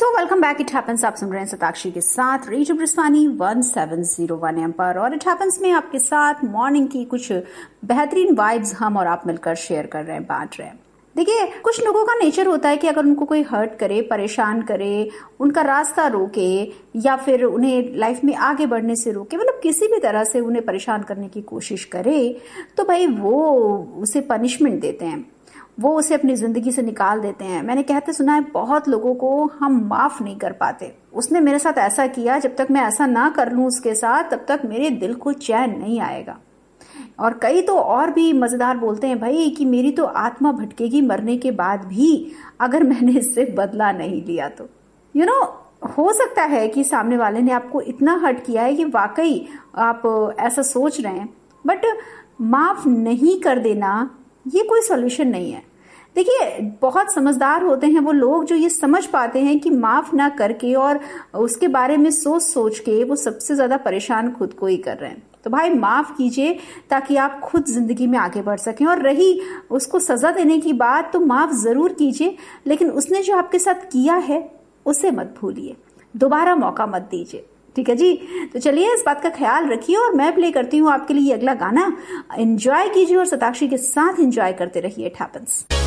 Welcome back. It happens आप सुन रहे हैं सताक्षी के साथ रेडियो ब्रिस्वानी 1701 एम पर। और इट हैपेंस में आपके साथ मॉर्निंग की कुछ बेहतरीन वाइब्स हम और आप मिलकर शेयर कर रहे हैं, बांट रहे हैं। देखिए, कुछ लोगों का नेचर होता है कि अगर उनको कोई हर्ट करे, परेशान करे, उनका रास्ता रोके या फिर उन्हें लाइफ में आगे बढ़ने से रोके, मतलब किसी भी तरह से उन्हें परेशान करने की कोशिश करे, तो भाई वो उसे पनिशमेंट देते हैं, वो उसे अपनी जिंदगी से निकाल देते हैं। मैंने कहते सुना है बहुत लोगों को हम माफ नहीं कर पाते। उसने मेरे साथ ऐसा किया, जब तक मैं ऐसा ना कर लूं उसके साथ, तब तक मेरे दिल को चैन नहीं आएगा। और कई तो और भी मजेदार बोलते हैं भाई कि मेरी तो आत्मा भटकेगी मरने के बाद भी अगर मैंने इससे बदला नहीं लिया तो। हो सकता है कि सामने वाले ने आपको इतना हर्ट किया है कि वाकई आप ऐसा सोच रहे हैं, बट माफ नहीं कर देना ये कोई सॉल्यूशन नहीं है। देखिए, बहुत समझदार होते हैं वो लोग जो ये समझ पाते हैं कि माफ ना करके और उसके बारे में सोच सोच के वो सबसे ज्यादा परेशान खुद को ही कर रहे हैं। तो भाई माफ कीजिए ताकि आप खुद जिंदगी में आगे बढ़ सकें। और रही उसको सजा देने की बात, तो माफ जरूर कीजिए, लेकिन उसने जो आपके साथ किया है उसे मत भूलिए, दोबारा मौका मत दीजिए। ठीक है जी, तो चलिए इस बात का ख्याल रखिए और मैं प्ले करती हूँ आपके लिए अगला गाना। एंजॉय कीजिए और सताक्षी के साथ एंजॉय करते रहिए। It happens.